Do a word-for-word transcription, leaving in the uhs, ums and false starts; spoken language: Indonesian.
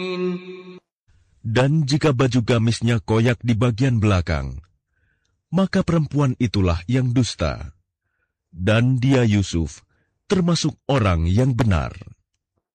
Dan jika baju gamisnya koyak di bagian belakang, maka perempuan itulah yang dusta. Dan dia Yusuf termasuk orang yang benar.